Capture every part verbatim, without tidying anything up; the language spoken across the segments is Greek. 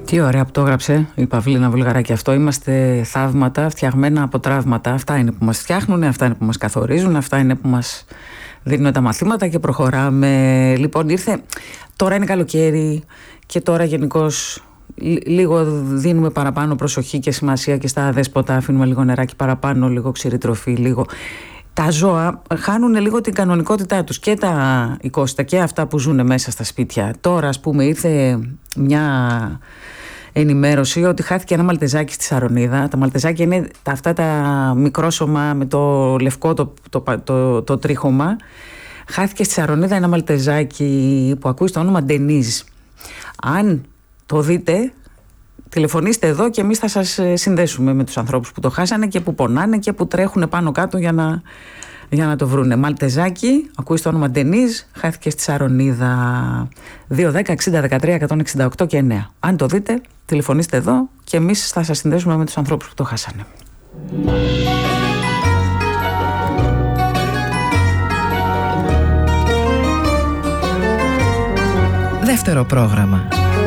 Τι ωραία που το έγραψε η Παυλίνα Βουλγαράκη αυτό. Είμαστε θαύματα φτιαγμένα από τραύματα. Αυτά είναι που μας φτιάχνουν, αυτά είναι που μας καθορίζουν, αυτά είναι που μας δίνουν τα μαθήματα και προχωράμε. Λοιπόν, ήρθε, τώρα είναι καλοκαίρι και τώρα γενικώς λίγο δίνουμε παραπάνω προσοχή και σημασία και στα αδέσποτα, αφήνουμε λίγο νεράκι παραπάνω, λίγο ξηρή τροφή, λίγο... Τα ζώα χάνουν λίγο την κανονικότητά τους, και τα οικόσιτα και αυτά που ζουν μέσα στα σπίτια. Τώρα, ας πούμε, ήρθε μια ενημέρωση ότι χάθηκε ένα μαλτεζάκι στη Σαρονίδα. Τα μαλτεζάκια είναι τα, αυτά τα μικρόσωμα με το λευκό το, το, το, το, το τρίχωμα. Χάθηκε στη Σαρονίδα ένα μαλτεζάκι που ακούει στο όνομα Ντενίζ. Αν το δείτε, τηλεφωνήστε εδώ και εμείς θα σας συνδέσουμε με τους ανθρώπους που το χάσανε και που πονάνε και που τρέχουν πάνω κάτω για να, για να το βρούνε. Μαλτεζάκι, ακούει στο όνομα Ντενίζ, χάθηκε στη Σαρονίδα. Δύο δέκα εξήντα δεκατρία εκατόν εξήντα οκτώ και εννέα. Αν το δείτε, τηλεφωνήστε εδώ και εμείς θα σας συνδέσουμε με τους ανθρώπους που το χάσανε. Δεύτερο πρόγραμμα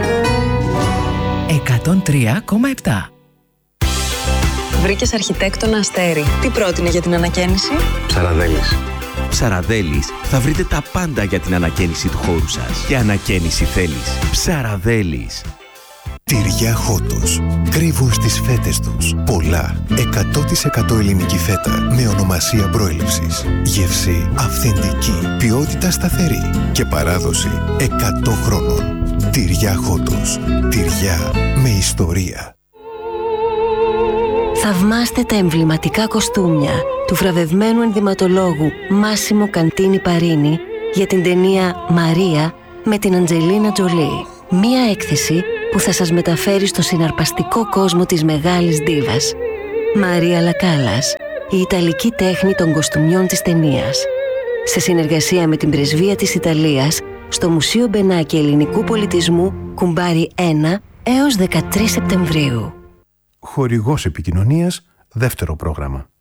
εκατόν τρία κόμμα επτά. Βρήκες αρχιτέκτονα Αστέρι. Τι πρότεινε για την ανακαίνιση? Ψαραδέλης. Ψαραδέλης, θα βρείτε τα πάντα για την ανακαίνιση του χώρου σας. Και ανακαίνιση θέλεις. Ψαραδέλης. Τυριά Χότος. Κρύβουν στις φέτες τους πολλά. εκατό τοις εκατό ελληνική φέτα με ονομασία προέλευσης. Γεύση αυθεντική. Ποιότητα σταθερή. Και παράδοση εκατό χρόνων. Τυριά Χότος. Τυριά με ιστορία. Θαυμάστε τα εμβληματικά κοστούμια του βραβευμένου ενδυματολόγου Μάσιμο Καντίνι Παρίνι για την ταινία «Μαρία» με την Αντζελίνα Τζολί. Μία έκθεση που θα σας μεταφέρει στο συναρπαστικό κόσμο της μεγάλης ντίβας. Μαρία Λακάλας, η ιταλική τέχνη των κοστούμιών της ταινίας. Σε συνεργασία με την Πρεσβεία της Ιταλίας στο Μουσείο Μπενάκη Ελληνικού Πολιτισμού, Κουμπάρι ένα έως δεκατρείς Σεπτεμβρίου. Χορηγός επικοινωνίας, δεύτερο πρόγραμμα.